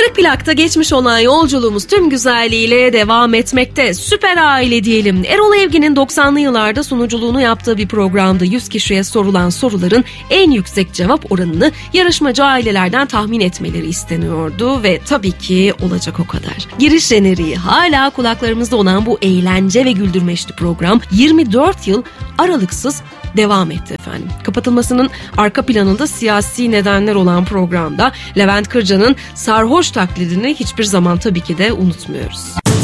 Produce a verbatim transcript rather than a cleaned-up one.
kırk plakta geçmiş olan yolculuğumuz tüm güzelliğiyle devam etmekte. Süper Aile diyelim. Erol Evgin'in doksanlı yıllarda sunuculuğunu yaptığı bir programda yüz kişiye sorulan soruların en yüksek cevap oranını yarışmacı ailelerden tahmin etmeleri isteniyordu ve tabii ki olacak o kadar. Giriş jeneriği hala kulaklarımızda olan bu eğlence ve güldürmeçli program yirmi dört yıl aralıksız devam etti efendim. Kapatılmasının arka planında siyasi nedenler olan programda Levent Kırca'nın sarhoş taklidini hiçbir zaman tabii ki de unutmuyoruz.